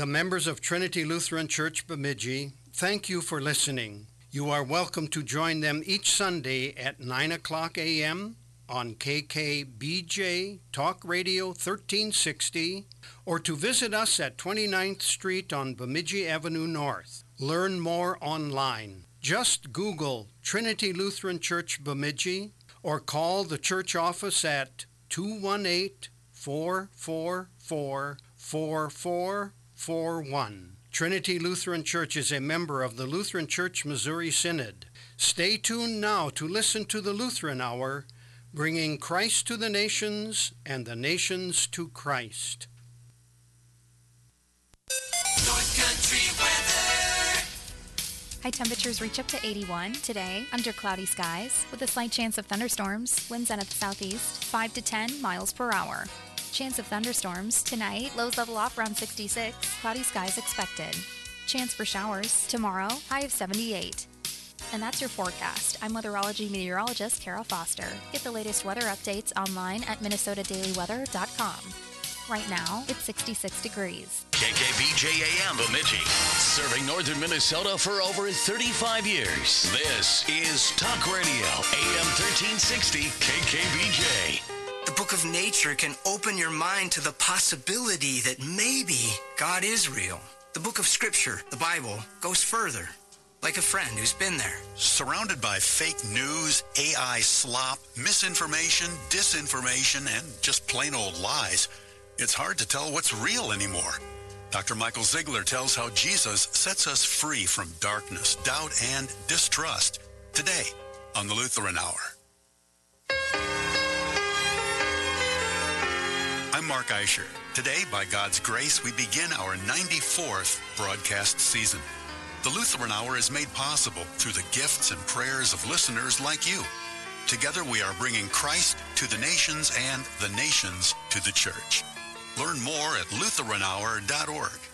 The members of Trinity Lutheran Church Bemidji, thank you for listening. You are welcome to join them each Sunday at 9 o'clock a.m. on KKBJ Talk Radio 1360, or to visit us at 29th Street on Bemidji Avenue North. Learn more online. Just Google Trinity Lutheran Church Bemidji or call the church office at 218-444-4441. Trinity Lutheran Church is a member of the Lutheran Church Missouri Synod. Stay tuned now to listen to the Lutheran Hour, bringing Christ to the nations and the nations to Christ. North Country weather. High temperatures reach up to 81 today under cloudy skies with a slight chance of thunderstorms, winds out of the southeast 5 to 10 miles per hour. Chance of thunderstorms tonight, lows level off around 66, cloudy skies expected. Chance for showers tomorrow, high of 78. And that's your forecast. I'm weatherology meteorologist Kara Foster. Get the latest weather updates online at minnesotadailyweather.com. Right now, it's 66 degrees. KKBJ AM Bemidji, serving northern Minnesota for over 35 years. This is Talk Radio, AM 1360, KKBJ. The book of nature can open your mind to the possibility that maybe God is real. The book of scripture, the Bible, goes further, like a friend who's been there. Surrounded by fake news, AI slop, misinformation, disinformation, and just plain old lies, it's hard to tell what's real anymore. Dr. Michael Ziegler tells how Jesus sets us free from darkness, doubt, and distrust. Today on the Lutheran Hour. I'm Mark Eicher. Today, by God's grace, we begin our 94th broadcast season. The Lutheran Hour is made possible through the gifts and prayers of listeners like you. Together, we are bringing Christ to the nations and the nations to the church. Learn more at LutheranHour.org.